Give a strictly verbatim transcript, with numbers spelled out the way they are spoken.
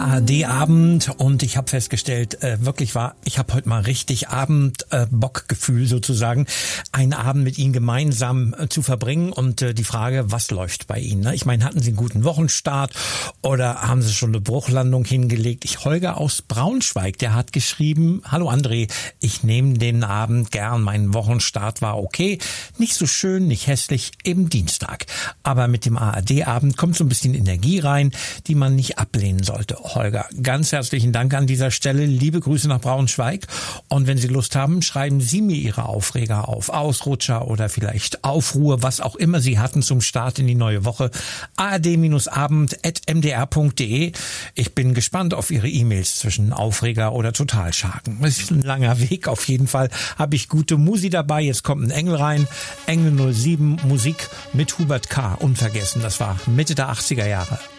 A R D-Abend und ich habe festgestellt, äh, wirklich war, ich habe heute mal richtig Abend-Bockgefühl äh, sozusagen, einen Abend mit Ihnen gemeinsam äh, zu verbringen und äh, die Frage, was läuft bei Ihnen? Ne? Ich meine, hatten Sie einen guten Wochenstart oder haben Sie schon eine Bruchlandung hingelegt? Ich Holger aus Braunschweig, der hat geschrieben, hallo André, ich nehme den Abend gern, mein Wochenstart war okay, nicht so schön, nicht hässlich, eben Dienstag. Aber mit dem A R D-Abend kommt so ein bisschen Energie rein, die man nicht ablehnen sollte. Holger, ganz herzlichen Dank an dieser Stelle. Liebe Grüße nach Braunschweig. Und wenn Sie Lust haben, schreiben Sie mir Ihre Aufreger auf. Ausrutscher oder vielleicht Aufruhr, was auch immer Sie hatten zum Start in die neue Woche. a r d abend at m d r punkt d e. Ich bin gespannt auf Ihre E-Mails zwischen Aufreger oder Totalschaden. Das ist ein langer Weg. Auf jeden Fall habe ich gute Musi dabei. Jetzt kommt ein Engel rein. Engel null sieben Musik mit Hubert K. Unvergessen. Das war Mitte der achtziger Jahre.